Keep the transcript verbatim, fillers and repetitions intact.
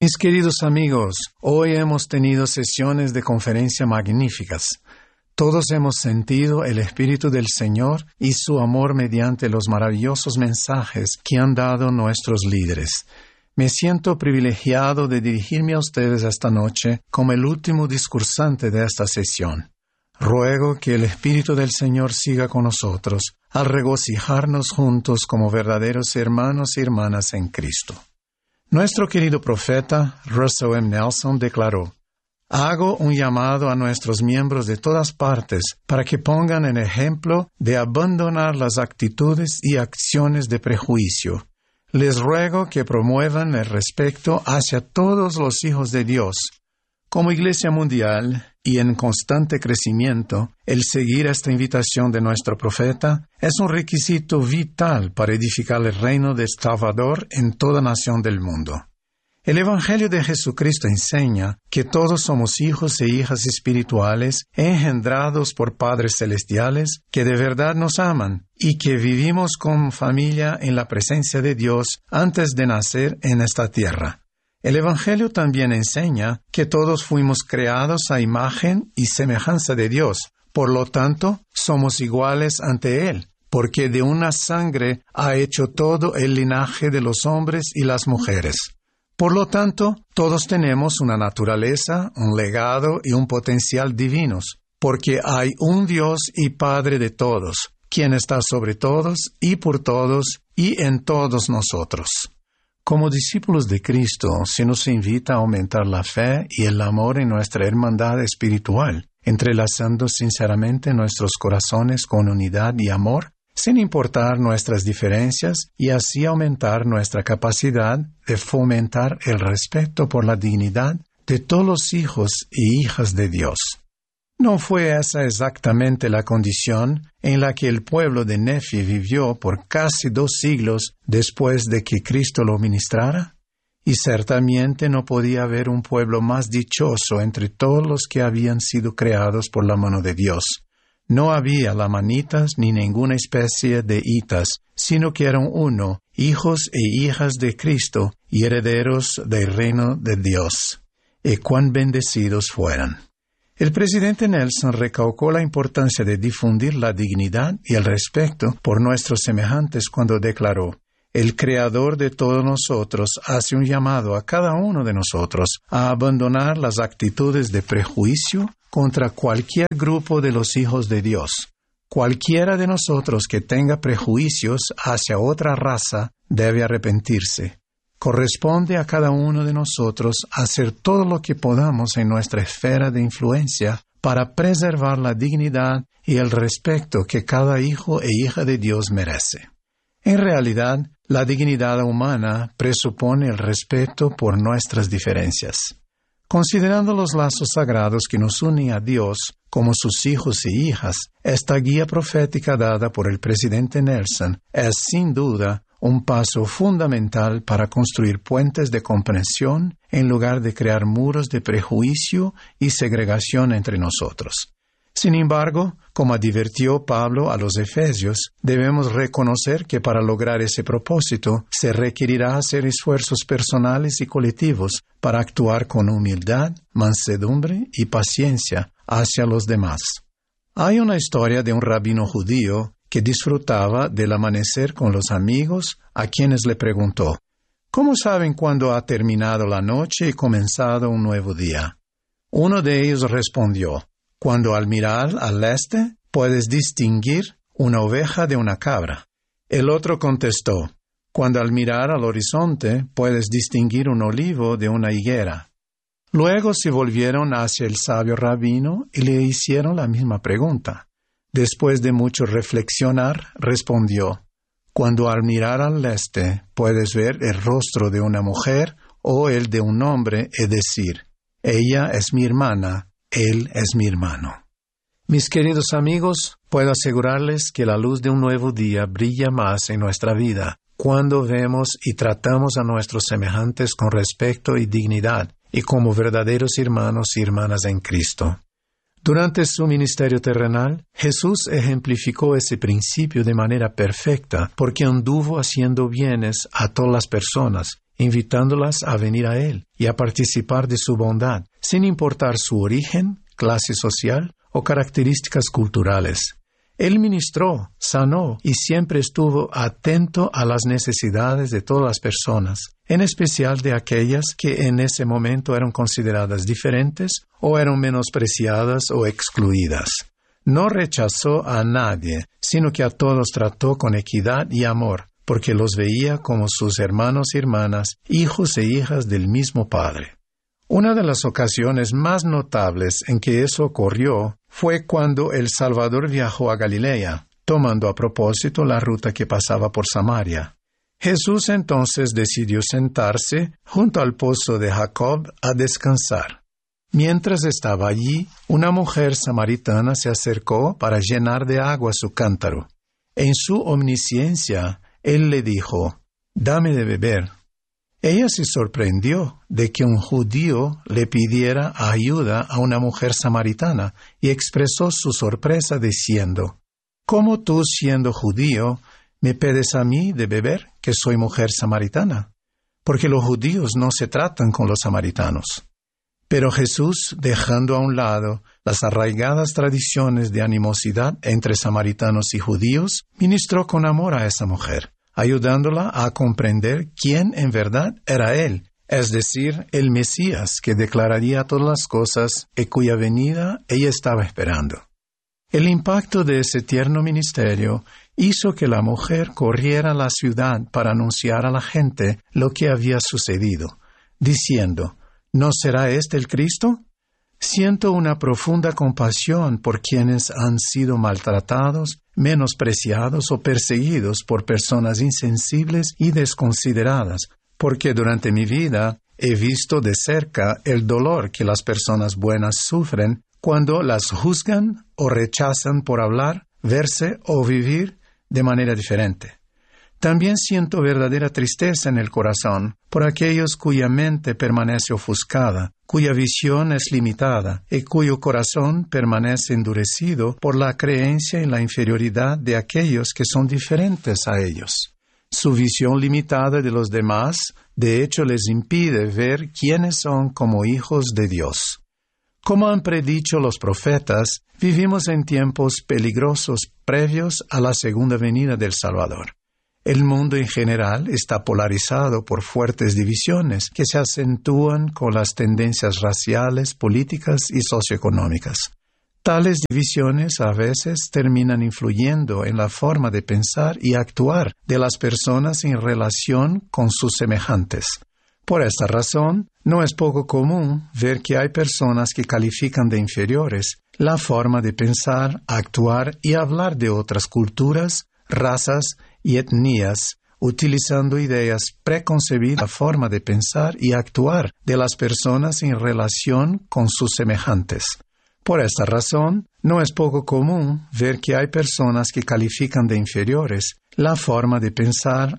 Mis queridos amigos, hoy hemos tenido sesiones de conferencia magníficas. Todos hemos sentido el Espíritu del Señor y su amor mediante los maravillosos mensajes que han dado nuestros líderes. Me siento privilegiado de dirigirme a ustedes esta noche como el último discursante de esta sesión. Ruego que el Espíritu del Señor siga con nosotros al regocijarnos juntos como verdaderos hermanos y hermanas en Cristo. Nuestro querido profeta, Russell M. Nelson, declaró: «Hago un llamado a nuestros miembros de todas partes para que pongan el ejemplo de abandonar las actitudes y acciones de prejuicio. Les ruego que promuevan el respeto hacia todos los hijos de Dios. Como Iglesia Mundial y en constante crecimiento, el seguir esta invitación de nuestro profeta es un requisito vital para edificar el reino del Salvador en toda nación del mundo. El Evangelio de Jesucristo enseña que todos somos hijos e hijas espirituales engendrados por padres celestiales que de verdad nos aman y que vivimos como familia en la presencia de Dios antes de nacer en esta tierra. El Evangelio también enseña que todos fuimos creados a imagen y semejanza de Dios. Por lo tanto, somos iguales ante Él, porque de una sangre ha hecho todo el linaje de los hombres y las mujeres. Por lo tanto, todos tenemos una naturaleza, un legado y un potencial divinos, porque hay un Dios y Padre de todos, quien está sobre todos y por todos y en todos nosotros. Como discípulos de Cristo, se nos invita a aumentar la fe y el amor en nuestra hermandad espiritual, entrelazando sinceramente nuestros corazones con unidad y amor, sin importar nuestras diferencias, y así aumentar nuestra capacidad de fomentar el respeto por la dignidad de todos los hijos e hijas de Dios. ¿No fue esa exactamente la condición en la que el pueblo de Nefi vivió por casi dos siglos después de que Cristo lo ministrara? Y ciertamente no podía haber un pueblo más dichoso entre todos los que habían sido creados por la mano de Dios. No había lamanitas ni ninguna especie de hitas, sino que eran uno, hijos e hijas de Cristo y herederos del reino de Dios. Y cuán bendecidos fueran. El presidente Nelson recalcó la importancia de difundir la dignidad y el respeto por nuestros semejantes cuando declaró: «El Creador de todos nosotros hace un llamado a cada uno de nosotros a abandonar las actitudes de prejuicio contra cualquier grupo de los hijos de Dios. Cualquiera de nosotros que tenga prejuicios hacia otra raza debe arrepentirse. Corresponde a cada uno de nosotros hacer todo lo que podamos en nuestra esfera de influencia para preservar la dignidad y el respeto que cada hijo e hija de Dios merece. En realidad, la dignidad humana presupone el respeto por nuestras diferencias. Considerando los lazos sagrados que nos unen a Dios como sus hijos e hijas, esta guía profética dada por el presidente Nelson es sin duda un paso fundamental para construir puentes de comprensión en lugar de crear muros de prejuicio y segregación entre nosotros. Sin embargo, como advirtió Pablo a los Efesios, debemos reconocer que para lograr ese propósito se requerirá hacer esfuerzos personales y colectivos para actuar con humildad, mansedumbre y paciencia hacia los demás. Hay una historia de un rabino judío que disfrutaba del amanecer con los amigos, a quienes le preguntó: «¿Cómo saben cuándo ha terminado la noche y comenzado un nuevo día?». Uno de ellos respondió: «Cuando al mirar al este puedes distinguir una oveja de una cabra». El otro contestó: «Cuando al mirar al horizonte puedes distinguir un olivo de una higuera». Luego se volvieron hacia el sabio rabino y le hicieron la misma pregunta. Después de mucho reflexionar, respondió: «Cuando al mirar al este puedes ver el rostro de una mujer o el de un hombre y decir: ella es mi hermana, él es mi hermano». Mis queridos amigos, puedo asegurarles que la luz de un nuevo día brilla más en nuestra vida cuando vemos y tratamos a nuestros semejantes con respeto y dignidad y como verdaderos hermanos y hermanas en Cristo. Durante su ministerio terrenal, Jesús ejemplificó ese principio de manera perfecta porque anduvo haciendo bienes a todas las personas invitándolas a venir a Él y a participar de su bondad, sin importar su origen, clase social o características culturales. Él ministró, sanó y siempre estuvo atento a las necesidades de todas las personas, en especial de aquellas que en ese momento eran consideradas diferentes o eran menospreciadas o excluidas. No rechazó a nadie, sino que a todos trató con equidad y amor, porque los veía como sus hermanos y hermanas, hijos e hijas del mismo Padre. Una de las ocasiones más notables en que eso ocurrió fue cuando el Salvador viajó a Galilea, tomando a propósito la ruta que pasaba por Samaria. Jesús entonces decidió sentarse junto al pozo de Jacob a descansar. Mientras estaba allí, una mujer samaritana se acercó para llenar de agua su cántaro. En su omnisciencia, él le dijo, «Dame de beber». Ella se sorprendió de que un judío le pidiera ayuda a una mujer samaritana y expresó su sorpresa diciendo, «¿Cómo tú, siendo judío, me pides a mí de beber, que soy mujer samaritana? Porque los judíos no se tratan con los samaritanos». Pero Jesús, dejando a un lado las arraigadas tradiciones de animosidad entre samaritanos y judíos, ministró con amor a esa mujer, ayudándola a comprender quién en verdad era Él, es decir, el Mesías que declararía todas las cosas y cuya venida ella estaba esperando. El impacto de ese tierno ministerio hizo que la mujer corriera a la ciudad para anunciar a la gente lo que había sucedido, diciendo, ¿no será este el Cristo? Siento una profunda compasión por quienes han sido maltratados, menospreciados o perseguidos por personas insensibles y desconsideradas, porque durante mi vida he visto de cerca el dolor que las personas buenas sufren cuando las juzgan o rechazan por hablar, verse o vivir de manera diferente. También siento verdadera tristeza en el corazón por aquellos cuya mente permanece ofuscada, cuya visión es limitada y cuyo corazón permanece endurecido por la creencia en la inferioridad de aquellos que son diferentes a ellos. Su visión limitada de los demás, de hecho, les impide ver quiénes son como hijos de Dios. Como han predicho los profetas, vivimos en tiempos peligrosos previos a la segunda venida del Salvador. El mundo en general está polarizado por fuertes divisiones que se acentúan con las tendencias raciales, políticas y socioeconómicas. Tales divisiones a veces terminan influyendo en la forma de pensar y actuar de las personas en relación con sus semejantes. Por esta razón, no es poco común ver que hay personas que califican de inferiores la forma de pensar, actuar y hablar de otras culturas, razas y etnias, utilizando ideas preconcebidas, la forma de pensar y actuar de las personas en relación con sus semejantes. Por esta razón, no es poco común ver que hay personas que califican de inferiores la forma de pensar,